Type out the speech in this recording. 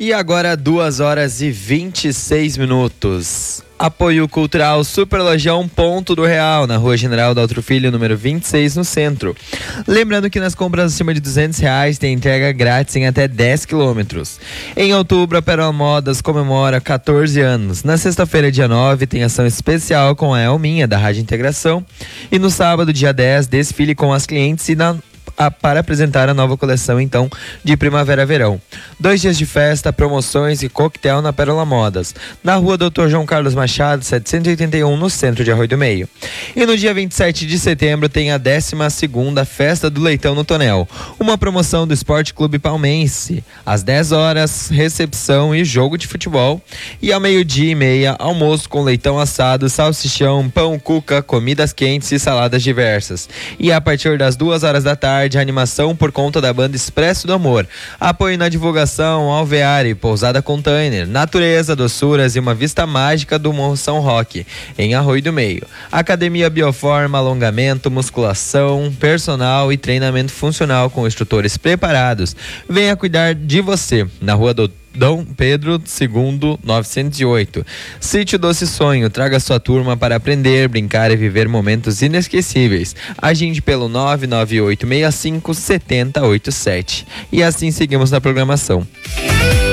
E agora 2h26. Apoio Cultural Super Lojão Ponto do Real, na Rua General Daltro Filho, número 26, no centro. Lembrando que nas compras acima de R$200 tem entrega grátis em até 10 quilômetros. Em outubro, a Pérola Modas comemora 14 anos. Na sexta-feira, dia 9, tem ação especial com a Elminha, da Rádio Integração. E no sábado, dia 10, desfile com as clientes e para apresentar a nova coleção, então, de primavera-verão. 2 dias de festa, promoções e coquetel na Pérola Modas, na Rua Dr. João Carlos Machado, 781, no centro de Arroio do Meio. E no dia 27 de setembro tem a 12ª Festa do Leitão no Tonel, uma promoção do Esporte Clube Palmense. Às 10 horas, recepção e jogo de futebol. E ao 12h30, almoço com leitão assado, salsichão, pão, cuca, comidas quentes e saladas diversas. E a partir das 2 horas da tarde, de animação por conta da banda Expresso do Amor. Apoio na divulgação, Alveare, Pousada Container, natureza, doçuras e uma vista mágica do Morro São Roque, em Arroio do Meio. Academia Bioforma, alongamento, musculação, personal e treinamento funcional com instrutores preparados. Venha cuidar de você, na Rua do Dom Pedro II, 908. Sítio Doce Sonho, traga sua turma para aprender, brincar e viver momentos inesquecíveis. Agende pelo 99865-7087. E assim seguimos na programação.